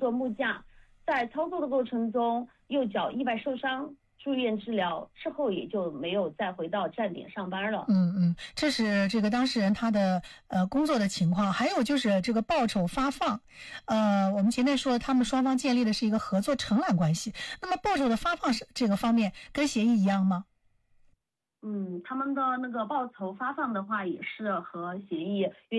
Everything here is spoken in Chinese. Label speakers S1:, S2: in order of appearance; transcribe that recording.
S1: 做木架，在操作的过程中右脚意外受伤，住院治疗之后也就没有再回到站点上班了。
S2: 这是这个当事人他的工作的情况。还有就是这个报酬发放，我们前面说他们双方建立的是一个合作承揽关系，那么报酬的发放是这个方面跟协议一样吗？
S1: 他们的那个报酬发放的话也是和协议约